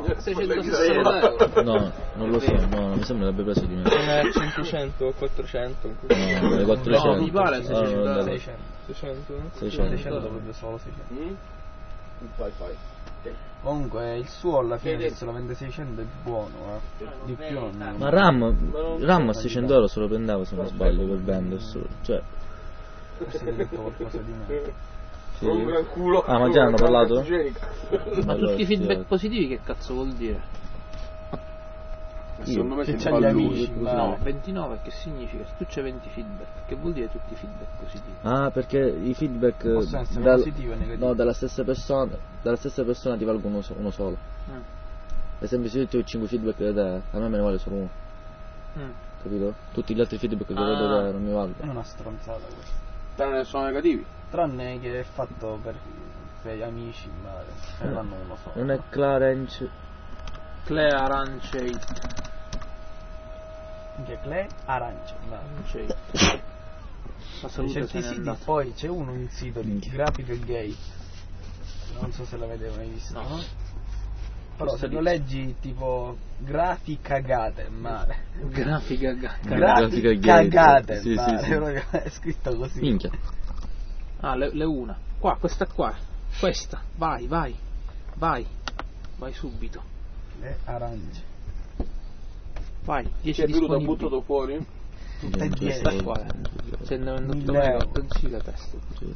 660 euro. No, non lo so, no, mi sembra l'abbia preso di me. Non è 500 o 400? No, le 400. No, mi pare 600. 600? 600. Proprio solo 600. Fai. Comunque il suo alla fine se lo vende 600 è buono, di più non... Ma RAM a 600 euro se lo prendeva se non sbaglio per vendersi. Cioè. Forse ti detto qualcosa di me. Sì. Un gran culo. Ah, ma già hanno parlato? Ma tutti i feedback positivi che cazzo vuol dire? Secondo me Se si c'hai gli amici, No, 29 che significa? Se tu c'hai 20 feedback, che vuol dire tutti i feedback positivi? Ah, perché i feedback possono essere positivi o negativi. no, dalla stessa persona ti valgono uno solo. Per esempio se io ti ho 5 feedback da te, a me me ne vale solo uno. Capito? Tutti gli altri feedback che vedo da te non mi È valgono. una stronzata questa. tranne sono negativi. Tranne che è fatto per gli amici, ma ne vanno uno solo. Non è Clarence. Clea Aranceit. Anche Clay arancia, ma La salute se certi n'è siti, andata. poi c'è un sito di Grafica Gay, non so se l'avete mai visto, No. però se lo leggi tipo grafica cagate male, Grafica Grafica Gay, cagate sì, male, sì, sì. proprio è scritto così. Minchia. Ah, le una. Questa qua. Questa. Vai subito. Le arance, Vai, 10 Chi è venuto disponibili. buttato fuori? tutte e Questa 10. qua. Se ne vendono 1000 euro. sì, la testa.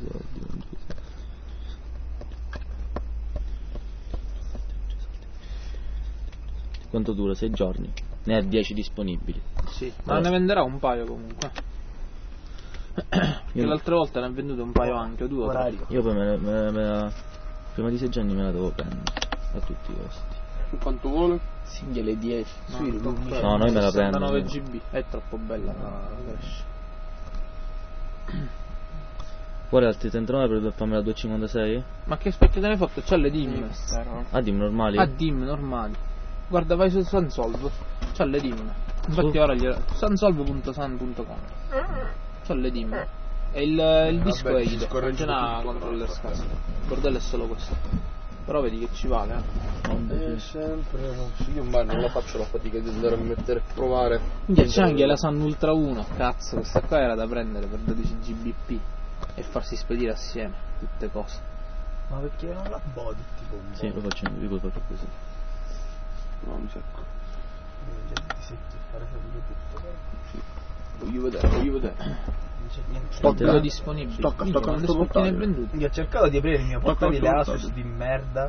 Quanto dura? 6 giorni. Ne ha 10 disponibili. Sì, ma ne venderà un paio comunque. Che l'altra volta ne ha venduto un paio anche, o 2 o 3. Orario. Io poi prima di 6 giorni me la devo prendere. A tutti i costi. Quanto vuole? Single 10. No, noi me la 69 prendiamo. GB. È troppo bella, no, cresce. Quale altri 39 per farmi la 256? Ma che specchio te ne hai fatto? C'ha le DIM. Ah, dimmi normali? Ha DIM normali. Guarda, vai su Sansolve. C'ha le DIM. Infatti ora sansolve.san.com. C'ha le DIM. E il disco è IDE. Non ce n'ha controller scarso. Il bordello è solo questo. Però vedi che ci vale, Sempre. Io mai non la faccio la fatica di andare a mettere a provare. Minchia, c'è anche la Sun Ultra 1. Cazzo, questa qua era da prendere per 12 gbp e farsi spedire assieme tutte cose. Ma perché non la body tipo un Sì, lo faccio così. No, mi secco. ti secchi fare sempre tutto, però Voglio vedere. non c'è niente. Quello disponibile. Stocca, Minchia, stocca, quante sto specchie ne hai portatile. venduti? Io ho cercato di aprire il mio portatile Stocca, Asus stocca. di merda,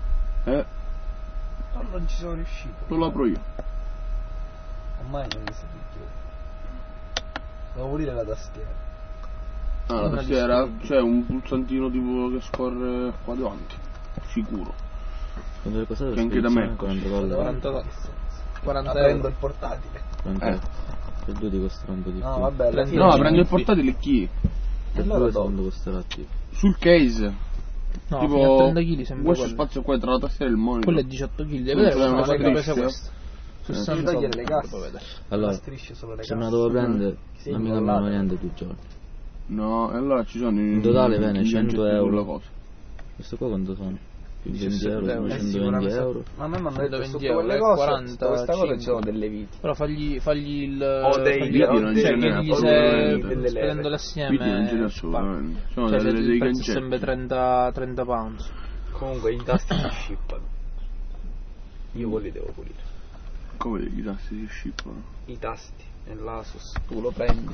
ma non ci sono riuscito. Lo apro io. Ormai non mi sa più. Devo pulire la tastiera. Ah, la Una tastiera c'è un pulsantino tipo che scorre qua davanti. Sicuro. Quando le costate Che anche da me 40 dollari. 40 40 Prendo euro. il portatile. 40. Per 2 ti costerà un po' di più. No, vabbè, alla fine No, Sì, prendo il sì. portatile chi? Per allora 2 dopo. secondo costerà tipo. Sul case. No, tipo fino a 30 kg sembra questo quello. spazio qua tra la tastiera e il monitor. Quello è 18 kg. Devi Non vedere c'è una quanto pesa striscia? questo. Su Sì, Samsung togliere le casse. puoi vedere. Allora, La striscia sopra le se me la casse. devo prendere, Sì, non mi incollata. cambiano niente 2 giorni. No, e allora ci sono In totale viene gli 100 oggetti euro. quella cosa. Questo qua quanto sono? Più 20 17 euro, euro. 220 euro. Ma a me mi hanno detto 120 sotto euro, quelle cose, 40, sotto questa cosa ci 5. sono delle viti. Però fagli il. O dei- fagli- o non dei- ce n'è, chiedi o se delle prendendole Quindi assieme. non ce n'è assolutamente. Sono Cioè, dei il prezzo è gancetti. sempre 30 pounds. Comunque i tasti si shippano. Io quelli devo pulire. Come i tasti si scippano? I tasti nell'Asus, tu lo prendi.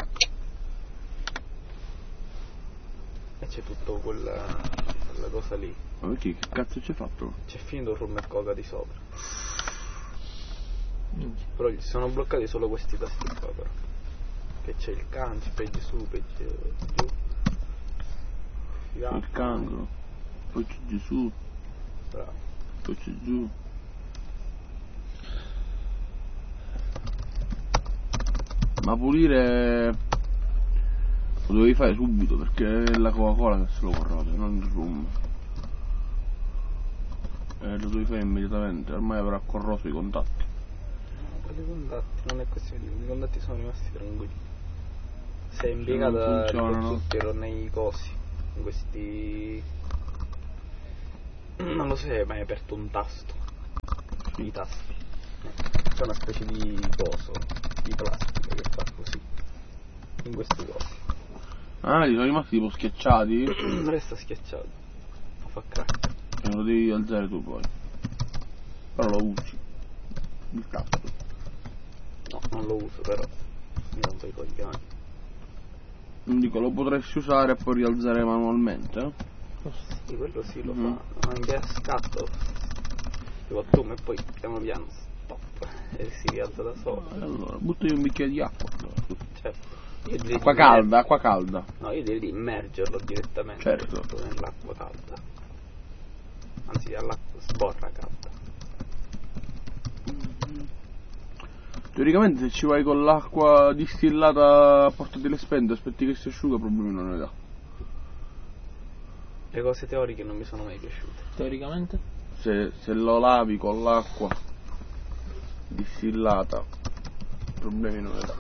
E c'è tutto quella cosa lì. Ma perché? Che cazzo ci hai fatto? C'è finito il rum e coca di sopra. Però gli sono bloccati solo questi tasti qua però. Che c'è il cancio, peggi su, peggi giù. C'è il cancro, poi c'è Gesù, Bravo. poi c'è giù. Ma pulire lo dovevi fare subito perché è la Coca-Cola che se lo corrode, non il rum. Lo dovevi fare immediatamente, ormai avrà corroso i contatti. Quali contatti? Non è questione di... I contatti sono rimasti tranquilli. Si è non impiegata funzionano. zucchero nei cosi. In questi... Non lo so se hai mai aperto un tasto. i tasti. C'è una specie di coso di plastica che fa così in questi cosi. Ah, li sono rimasti tipo schiacciati? Resta schiacciato, fa crack. E lo devi alzare tu poi. Però lo usi. Il cazzo. No, non lo uso però. Mi rompo i coglioni. Non dico, lo potresti usare e poi rialzare manualmente, eh? Sì, quello sì lo fa. Anche a scatto. Tipo tu e poi piano piano stop. E si rialza da solo. Allora, butto io un bicchiere di acqua. Allora. Certo. Io direi Acqua calda, acqua calda. No, io direi di immergerlo direttamente. Certo. Nell'acqua calda. Anzi, all'acqua sborra calda. Teoricamente se ci vai con l'acqua distillata a portatile spento, aspetti che si asciuga, problemi non ne dà. Le cose teoriche non mi sono mai piaciute. Teoricamente? Se lo lavi con l'acqua distillata, problemi non ne dà.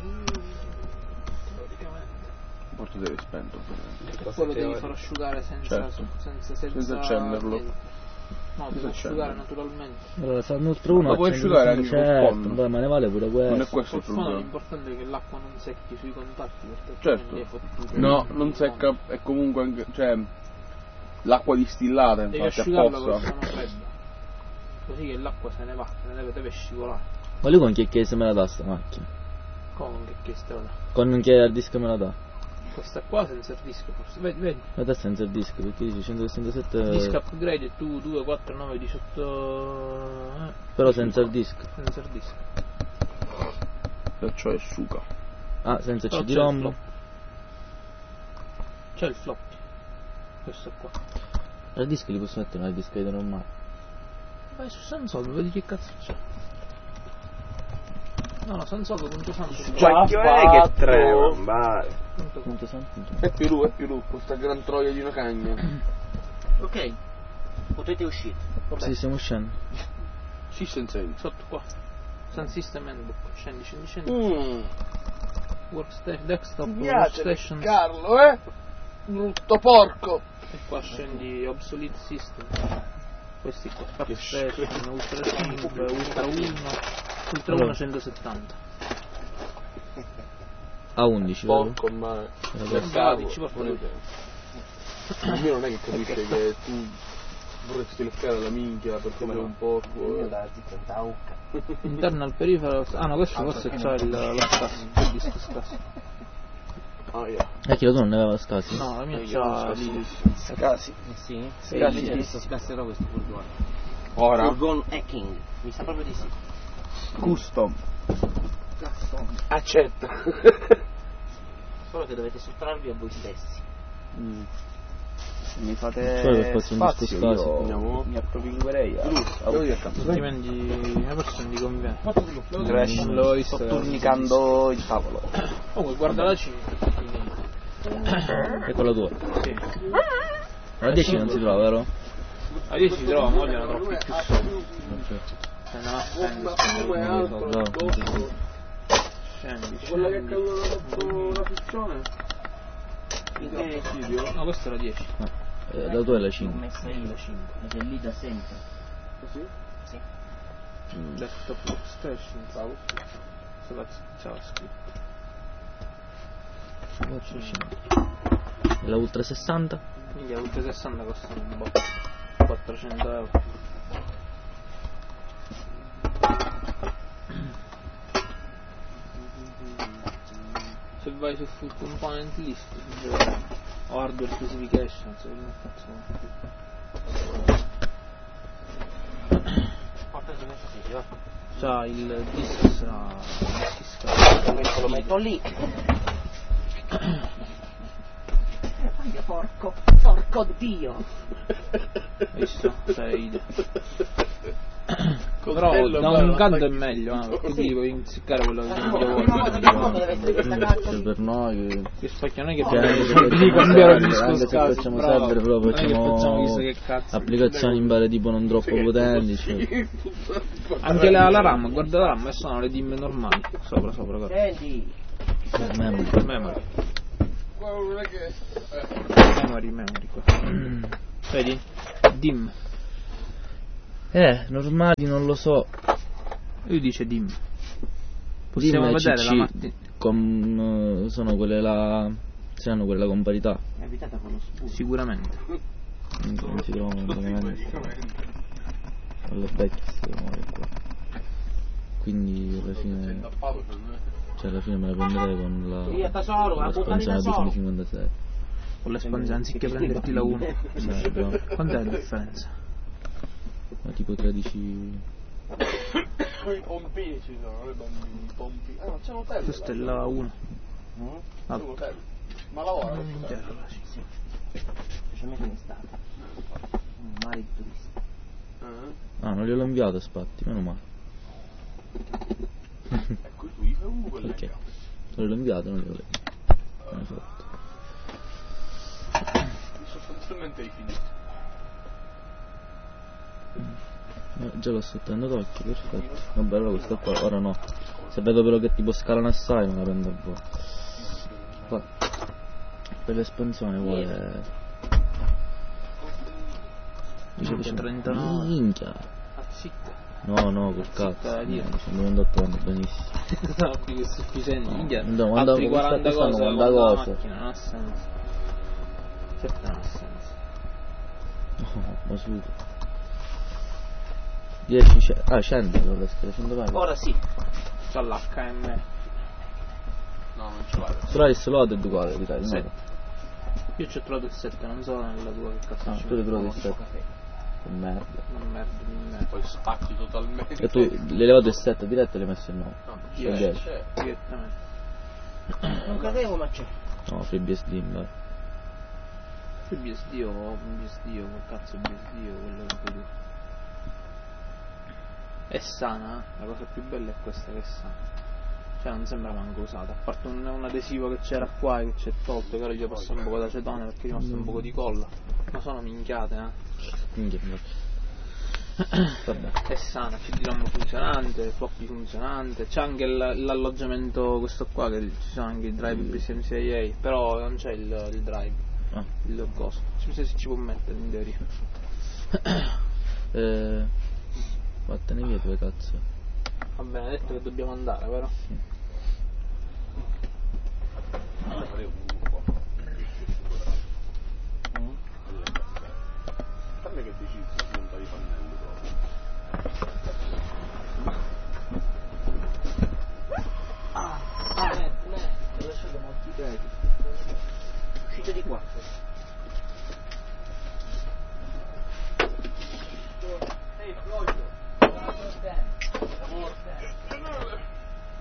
Portatile spento, ovviamente. Poi lo devi far asciugare senza accenderlo. No, devi asciugare naturalmente. Allora, se Ultra 1 lo puoi asciugare anche col phon. Beh, ma ne vale pure questo. Non è questo il Col phon problema. l'importante è che l'acqua non secchi sui contatti, perché Certo. No, non secca, è comunque anche, cioè, l'acqua distillata devi infatti asciugarla con apposta. mano fredda, così che l'acqua se ne va, se ne deve scivolare. Ma lui con che se me la dà sta macchina? Con che strada? Con che hard disk me la dà? Questa qua senza il disco forse, vedi? Ma da senza il disco, perché dici 167... Disc upgrade 2, 4, 9, 18... Però senza il disco. senza il disco. Perciò è suca. Ah, senza Però CD-ROM. C'è il floppy. Questo qua. Al disco li posso mettere, ma il disco è normale. Vai su Sansolve, vedi che cazzo c'è. No, Sansolve.Sansolve. Ma che è che trema, vai. Punto santo. È più lui, questa gran troia di una cagna. Ok, potete uscire. Sì, stiamo uscendo. Sì, senza il. Sotto qua. Sun System Handbook. Scendi. Workstation, desktop, workstation. Carlo, eh? Brutto porco. E qua scendi Obsolete System. Questi qua. Capstation, Ultra 5, Ultra 1. Ultra 1 170. A 11, vero? Porco ormai. Ci porto lui. Io non è che capisce che tu vorresti leccare la minchia per come un porco. Internal peripheral. Ah no, questo c'ha lo scasso. Il disco scasso. Ah, yeah. Che la tua non ne aveva scasi? No, la mia c'ha lì. Scasi. Sì? Scasi. Si scasserò questo furgone. Ora? Furgone hacking. Mi sa proprio di sì. Custom. Accetta. Solo che dovete sottrarvi a voi stessi. Mi Poi fate per farci un disco spazio, scasi. io mi approvingherei. Altrimenti la persona ti conviene. Crash, L'ho visto, sto turnicando il tavolo. Comunque guarda la 5. È quella tua. Sì. La 10 non si trova, vero? La 10 si trova, ma vogliono troppi più soldi. Se non No, scendi. Quella che è caduta dopo la fissione? In che No, questa è la 10. la tua è la l'ho 5. messa io, ed è lì da sempre. Così? Sì. Desktop workstation, c'era scritto. La Ultra 60? Quindi a Ultra 60 costano un po'. 400 euro. Se vai su full component list o hardware specifications, come cazzo. Ho preso questo sito. C'ha il disc, Questo lo metto lì. Porco Dio. visto? Sei però da un canto è meglio, perché ti puoi insiccare quello che non vuoi. Per noi Che specchio non è che che devi cambiare il disco anche se scasso, facciamo bravo. server, però Non è che facciamo facciamo chissà che cazzo. applicazioni in vari tipo non troppo potenti, cioè. Anche la RAM, guarda la RAM, e sono le DIMM normali. Sopra, guarda. Senti. Memory qua. Vedi? DIMM. Normali non lo so. Lui dice dimmi. Possiamo vedere la mattina. Sono quelle là. Saranno quelle là con parità. È abitata con lo sputo. Sicuramente. Non si trovano veramente. Alle vecchie queste nuove qua. Quindi alla fine. Cioè alla fine me la prenderei con la. Via tesoro, la buttare l'espansione a tesoro. 256. Con l'espansione anziché prenderti la 1. No. Quant'è la differenza? Ma tipo 13. I pompini ci sono, i bambini, i pompini. Ah, non c'è un hotel. Questa è la 1. C'è un hotel. Ma lavora? Specialmente in estate. Un mare di turisti. Ah, non gliel'ho inviato Spatti, meno male. Ecco, tu gli fai un buco Perché? Non gliel'ho inviato, non gliel'ho letto. Non l'ho fatto. Sostanzialmente hai finito. Già l'ho sottotenuto d'occhio, perfetto. Vabbè, allora questo qua, ora no. Se vedo però che tipo scalano assai non la prendo a voi. Poi, per l'espansione vuole... Dice 39. Minchia. Zitto. No, col cazzo. Mi sono andato benissimo. No, qui è sufficiente. Minchia. No, Altri 40 cose con la cose. macchina, non ha senso. Certo non ha senso. No, ma su. 10 scende allora, 120. Ora sì. C'ha l'HM. No, non ce l'hai. Però il slot è uguale, direi. Sì. No? Io c'ho trovato il 7, non so nella tua che cazzo Ah, c'è. tu hai trovato il 7. Che merda. Non merda. Poi stacchi totalmente. E tu l'hai levato il 7 diretto e l'hai messo il 9. No, Io C'è 10. direttamente. Non cadevo ma c'è. No, FreeBSD dai. Il BSD o BSD o quel cazzo BSD o quello che tu. È sana, la cosa più bella è questa che è sana. Cioè non sembra manco usata, a parte un adesivo che c'era qua che c'è tolto, che ora gli ho passato un po' d'acetone perché è rimasto un po' di colla. Ma sono minchiate, Minchia. Vabbè. È sana, CD-ROM funzionante, floppy funzionante, c'è anche l'alloggiamento questo qua, che ci sono anche i drive PCMCIA, però non c'è il drive, il coso. Non so se ci può mettere in teoria. Vattene via dove cazzo. Va bene, detto che dobbiamo andare, vero? Parla che decidi se non di pannello.